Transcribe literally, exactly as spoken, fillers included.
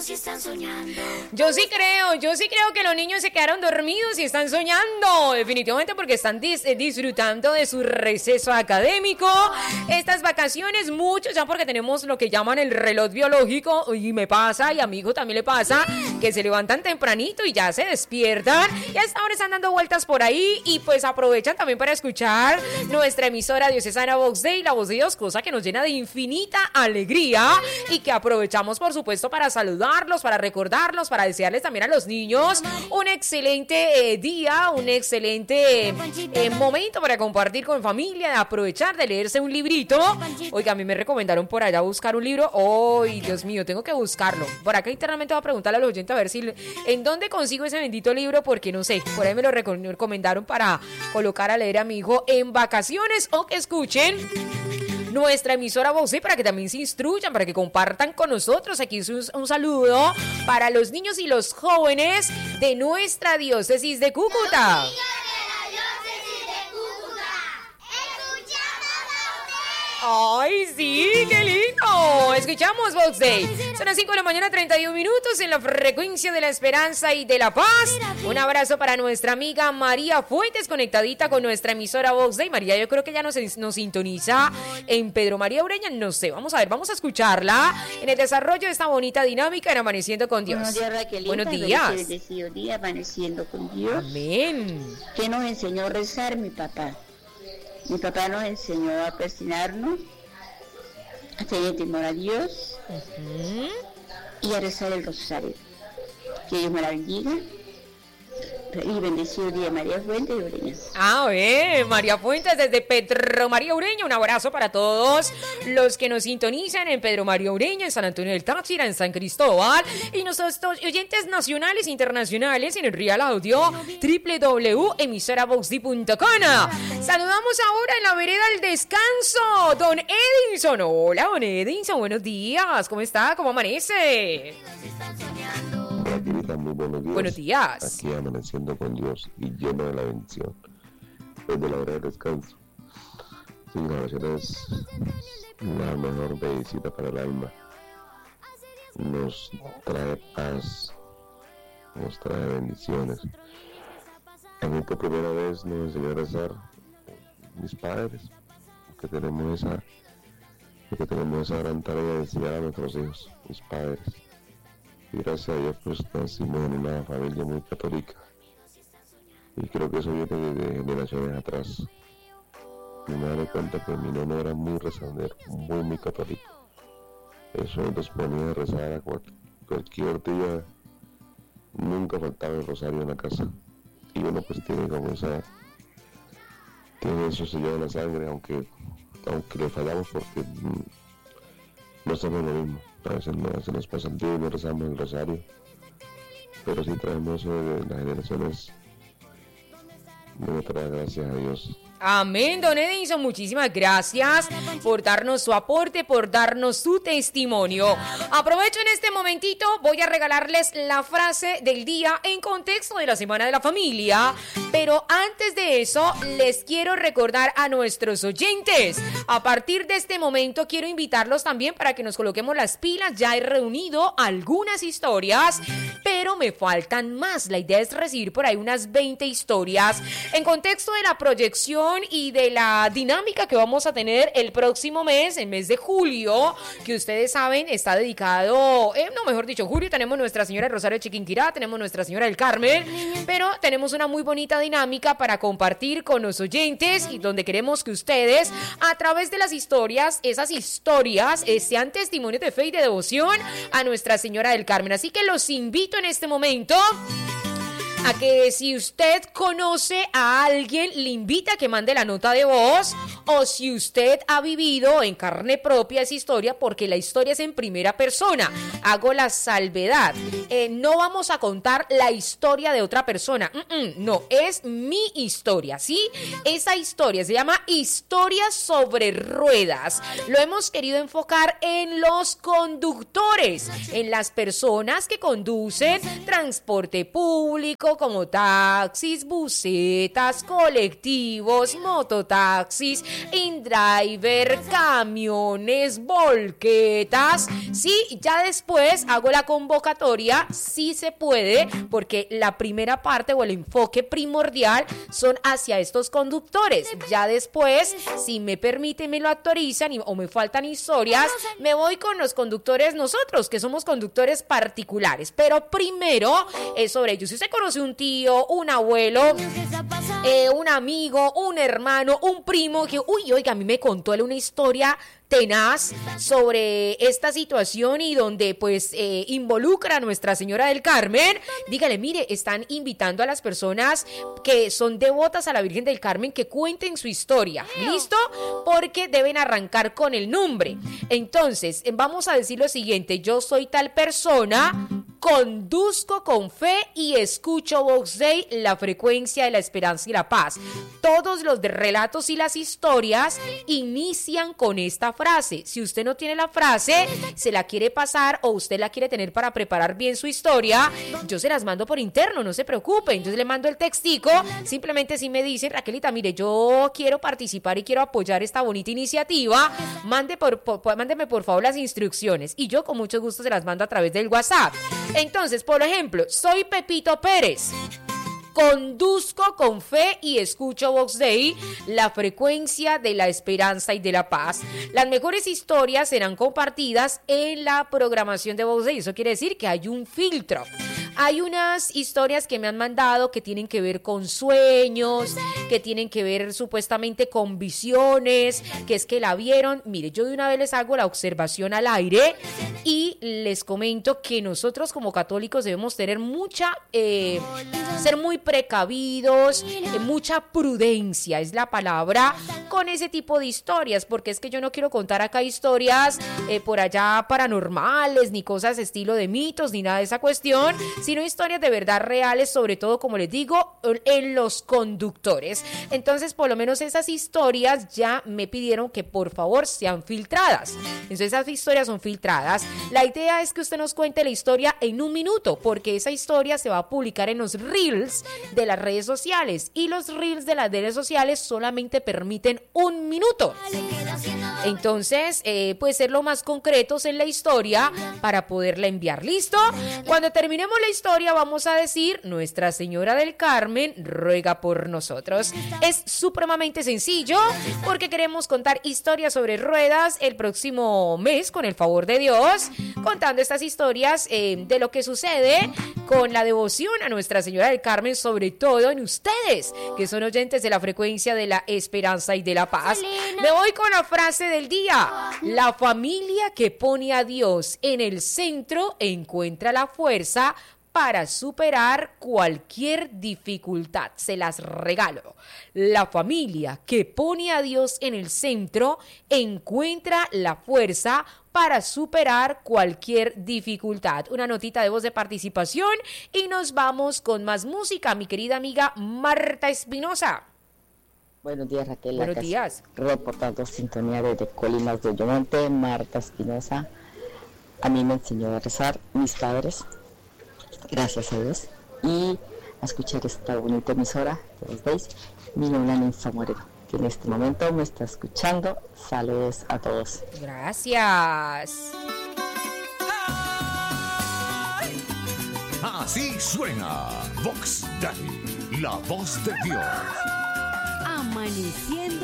dormidos y están soñando. Yo sí creo, yo sí creo que los niños se quedaron dormidos y están soñando, definitivamente porque están dis- eh, disfrutando de su receso académico. Estas vacaciones, muchos ya porque tenemos lo que llaman el reloj biológico, y me pasa, y a mi hijo también le pasa, que se levantan tempranito y ya se despiertan, y hasta ahora están dando vueltas por ahí, y pues aprovechan también para escuchar nuestra emisora diocesana Vox Dei, la voz de Dios, cosa que nos llena de infinita alegría, y que aprovechamos por supuesto para saludarlos, para recordarlos, para desearles también a los niños un excelente eh, día, un excelente eh, momento para compartir con familia, de aprovechar de leerse un librito. Oiga, a mí me recomendaron por allá buscar un libro. ¡Ay, Dios mío, tengo que buscarlo! Por acá internamente voy a preguntarle a los oyentes a ver si en dónde consigo ese bendito libro, porque no sé, por ahí me lo recomendaron para colocar a leer a mi hijo en vacaciones, o que escuchen nuestra emisora Vox Dei para que también se instruyan, para que compartan con nosotros. Aquí es un, un saludo para los niños y los jóvenes de nuestra diócesis de Cúcuta. ¡Ay, sí! ¡Qué lindo! Escuchamos Vox Dei. Son las cinco de la mañana, treinta y un minutos, en la frecuencia de la esperanza y de la paz. Un abrazo para nuestra amiga María Fuentes, conectadita con nuestra emisora Vox Dei. María, yo creo que ya nos, nos sintoniza en Pedro María Ureña. No sé, vamos a ver, vamos a escucharla en el desarrollo de esta bonita dinámica en Amaneciendo con Dios. Buenos días, Raquelita. Buenos días. Bendecido día, amaneciendo con Dios. Amén. ¿Qué nos enseñó a rezar mi papá? Mi papá nos enseñó a persinarnos, a tener temor a Dios uh-huh. y a rezar el rosario. Que Dios me la bendiga. Y bendecido día, María Fuentes de Ureña. Ah, bien, María Fuentes desde Pedro María Ureña. Un abrazo para todos los que nos sintonizan en Pedro María Ureña, en San Antonio del Táchira, en San Cristóbal, y nuestros oyentes nacionales e internacionales en el Real Audio doble u doble u doble u punto emisora vox dei punto com. Saludamos ahora en la vereda del descanso, don Edinson. Hola, don Edinson, buenos días. ¿Cómo está? ¿Cómo amanece? Raquelita, muy buenos días. Buenos días. Aquí amaneciendo con Dios y lleno de la bendición. Desde la hora de descanso. Sin la oración es la mejor medicina para el alma. Nos trae paz, nos trae bendiciones. A mí por primera vez nos enseñó a rezar mis padres, que tenemos esa, que tenemos esa gran tarea de enseñar a nuestros hijos, mis padres. Y gracias a Dios pues nacimos en una familia muy católica, y creo que eso viene desde generaciones atrás. Y me doy cuenta que mi nono era muy rezandero, muy muy católico. Eso nos ponía a rezar a cual, cualquier día, nunca faltaba el rosario en la casa. Y uno pues tiene como esa, tiene eso sellado en la sangre, aunque, aunque le fallamos porque mm, no somos lo mismo. A veces no, se nos pasa el día y no rezamos el rosario, pero sí traemos eso de las generaciones de otra, gracias a Dios. Amén, don Edinson, muchísimas gracias por darnos su aporte, por darnos su testimonio. Aprovecho en este momentito, voy a regalarles la frase del día en contexto de la Semana de la Familia, pero antes de eso les quiero recordar a nuestros oyentes. A partir de este momento quiero invitarlos también para que nos coloquemos las pilas. Ya he reunido algunas historias, pero me faltan más. La idea es recibir por ahí unas veinte historias en contexto de la proyección y de la dinámica que vamos a tener el próximo mes, el mes de julio, que ustedes saben está dedicado, eh, no, mejor dicho, en julio tenemos Nuestra Señora del Rosario de Chiquinquirá, tenemos Nuestra Señora del Carmen, pero tenemos una muy bonita dinámica para compartir con los oyentes, y donde queremos que ustedes, a través de las historias, esas historias eh, sean testimonios de fe y de devoción a Nuestra Señora del Carmen. Así que los invito en este momento a que, si usted conoce a alguien, le invita a que mande la nota de voz, o si usted ha vivido en carne propia esa historia, porque la historia es en primera persona. Hago la salvedad. Eh, no vamos a contar la historia de otra persona. Mm-mm, no, es mi historia, ¿sí? Esa historia se llama Historia sobre Ruedas. Lo hemos querido enfocar en los conductores, en las personas que conducen transporte público, conozco como taxis, busetas, colectivos, mototaxis, InDriver, camiones, volquetas. Sí, ya después hago la convocatoria, sí se puede, porque la primera parte o el enfoque primordial son hacia estos conductores. Ya después, si me permiten, me lo actualizan y, o me faltan historias, me voy con los conductores nosotros, que somos conductores particulares. Pero primero es sobre ellos. Si usted conoce un tío, un abuelo, eh, un amigo, un hermano, un primo que, uy, oiga, a mí me contó él una historia tenaz sobre esta situación y donde pues eh, involucra a Nuestra Señora del Carmen, dígale, mire, están invitando a las personas que son devotas a la Virgen del Carmen que cuenten su historia, ¿listo? Porque deben arrancar con el nombre. Entonces, vamos a decir lo siguiente: yo soy tal persona, conduzco con fe y escucho Vox Dei, la frecuencia de la esperanza y la paz. Todos los de relatos y las historias inician con esta frase. Si usted no tiene la frase, se la quiere pasar o usted la quiere tener para preparar bien su historia, yo se las mando por interno, no se preocupe. Entonces le mando el textico, simplemente si me dice, Raquelita, mire, yo quiero participar y quiero apoyar esta bonita iniciativa, mande por, por, mándeme por favor las instrucciones y yo con mucho gusto se las mando a través del WhatsApp. Entonces, por ejemplo, soy Pepito Pérez, conduzco con fe y escucho Vox Dei, la frecuencia de la esperanza y de la paz. Las mejores historias serán compartidas en la programación de Vox Dei. Eso quiere decir que hay un filtro. Hay unas historias que me han mandado que tienen que ver con sueños, que tienen que ver supuestamente con visiones, que es que la vieron. Mire, yo de una vez les hago la observación al aire y les comento que nosotros como católicos debemos tener mucha, eh, ser muy precavidos, eh, mucha prudencia es la palabra con ese tipo de historias, porque es que yo no quiero contar acá historias eh, por allá paranormales, ni cosas estilo de mitos, ni nada de esa cuestión, sino historias de verdad reales, sobre todo, como les digo, en los conductores. Entonces, por lo menos esas historias ya me pidieron que por favor sean filtradas. Entonces, esas historias son filtradas. La idea es que usted nos cuente la historia en un minuto, porque esa historia se va a publicar en los reels de las redes sociales, y los reels de las redes sociales solamente permiten un minuto. Entonces, eh, pues ser lo más concretos en la historia para poderla enviar. ¿Listo? Cuando terminemos la historia vamos a decir: Nuestra Señora del Carmen ruega por nosotros. Es supremamente sencillo porque queremos contar historias sobre ruedas el próximo mes, con el favor de Dios, contando estas historias eh, de lo que sucede con la devoción a Nuestra Señora del Carmen, sobre todo en ustedes, que son oyentes de la frecuencia de la esperanza y de la paz. Me voy con la frase del día: la familia que pone a Dios en el centro encuentra la fuerza para superar cualquier dificultad. Se las regalo. La familia que pone a Dios en el centro encuentra la fuerza para superar cualquier dificultad. Una notita de voz de participación y nos vamos con más música, mi querida amiga Marta Espinosa. Buenos días, Raquel. Buenos días. Reportando sintonía desde Colinas de Yomonte, Marta Espinosa. A mí me enseñó a rezar mis padres, gracias a Dios, y a escuchar esta bonita emisora que les veis, mi nona Ninfa Moreno, que en este momento me está escuchando. Saludos a todos. Gracias. Así suena Vox Dei, la voz de Dios. Amaneciendo